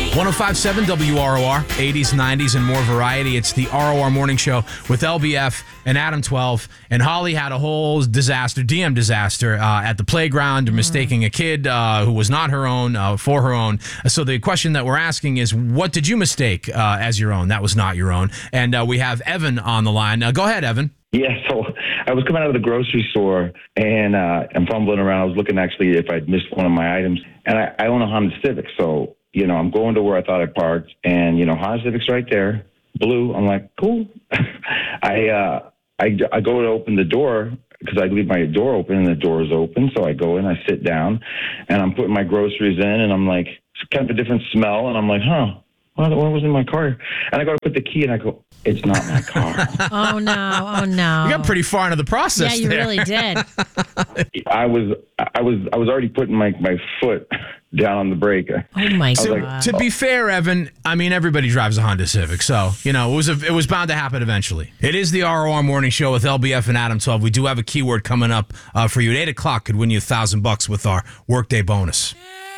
105.7 WROR, 80s, 90s, and more variety. It's the ROR Morning Show with LBF and Adam 12. And Holly had a whole DM disaster at the playground, mistaking a kid who was not her own for her own. So the question that we're asking is, what did you mistake as your own? That was not your own. And we have Evan on the line. Go ahead, Evan. Yeah, so I was coming out of the grocery store, and I'm fumbling around. I was looking actually if I'd missed one of my items. And I own a Honda Civic, so, I'm going to where I thought I parked, and, Honda Civic's right there, blue. I'm like, cool. I go to open the door because I leave my door open, and the door is open. So I go in, I sit down, and I'm putting my groceries in, and I'm like, it's kind of a different smell, and I'm like, what was in my car? And I go to put the key, and I go, it's not my car. Oh, no. You got pretty far into the process. Yeah, you really did. I was already putting my foot down on the brake. Oh, my God. To be fair, Evan, everybody drives a Honda Civic, so, it was bound to happen eventually. It is the ROR Morning Show with LBF and Adam 12. We do have a keyword coming up for you at 8 o'clock. Could win you $1,000 with our Workday bonus.